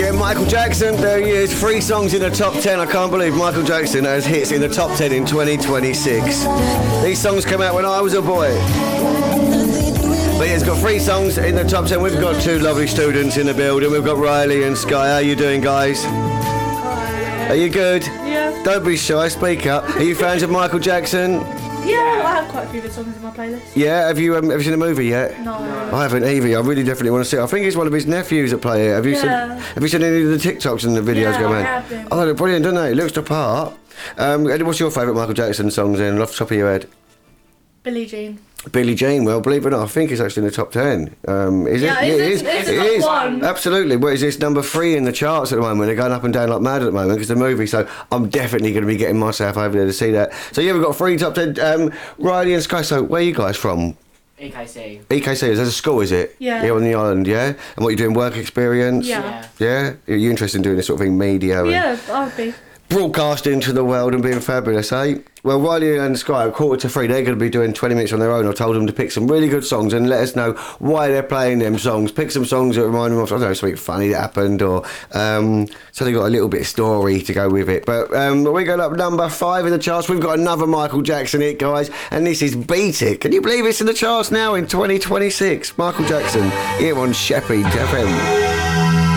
Yeah, Michael Jackson, there he is. 3 songs in the top 10. I can't believe Michael Jackson has hits in the top 10 in 2026. These songs came out when I was a boy. But yeah, it's got 3 songs in the top 10. We've got 2 lovely students in the building. We've got Riley and Sky. How you doing, guys? Are you good? Yeah. Don't be shy, speak up. Are you fans of Michael Jackson? Yeah, I have quite a few of his songs in my playlist. Yeah, have you seen the movie yet? No. I haven't either. I really definitely want to see it. I think it's one of his nephews that play it. Have you seen any of the TikToks and the videos Yeah, going I on? have been. Oh, they're brilliant, don't they? It looks the part. What's your favourite Michael Jackson songs then, off the top of your head? Billie Jean. Billie Jean, well, believe it or not, I think it's actually in the top 10. Is Yeah, it? it's It top is. one. Absolutely. What is this, number 3 in the charts at the moment? They're going up and down like mad at the moment because the movie, so I'm definitely going to be getting myself over there to see that. So yeah, we've got 3 top 10. Riley and Sky, so where are you guys from? EKC. EKC, is that a school, is it? Yeah. Here on the island, yeah? And what, you doing, work experience? Yeah. Yeah? Are you interested in doing this sort of thing, media? And Yeah, I'd be. broadcasting to the world and being fabulous, eh? Well, Riley and Sky, 2:45, they're going to be doing 20 minutes on their own. I told them to pick some really good songs and let us know why they're playing them songs. Pick some songs that remind them of, I don't know, something funny that happened or something got a little bit of story to go with it. But we got up number 5 in the charts. We've got another Michael Jackson hit, guys, and this is Beat It. Can you believe it's in the charts now in 2026? Michael Jackson, here on Sheffield FM.